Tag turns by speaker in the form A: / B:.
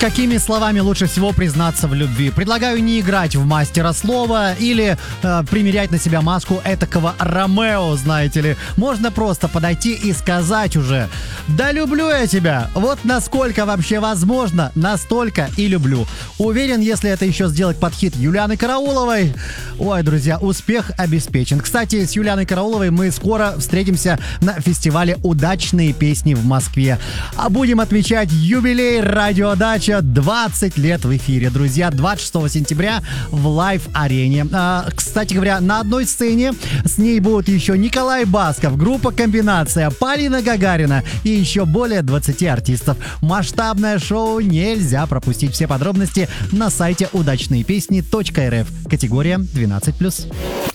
A: Какими словами лучше всего признаться в любви? Предлагаю не играть в мастера слова или примерять на себя маску этакого Ромео, знаете ли. Можно просто подойти и сказать уже: «Да люблю я тебя». Вот насколько вообще возможно, настолько и люблю. Уверен, если это еще сделать под хит Юлианы Карауловой, ой, друзья, успех обеспечен. Кстати, с Юлианой Карауловой мы скоро встретимся на фестивале «Удачные песни» в Москве. А будем отмечать юбилей «Радиодача». 20 лет в эфире, друзья, 26 сентября в Лайв-арене. Кстати говоря, на одной сцене с ней будут еще Николай Басков, группа «Комбинация», Полина Гагарина и еще более 20 артистов. Масштабное шоу нельзя пропустить. Все подробности на сайте удачныепесни.рф. Категория 12+.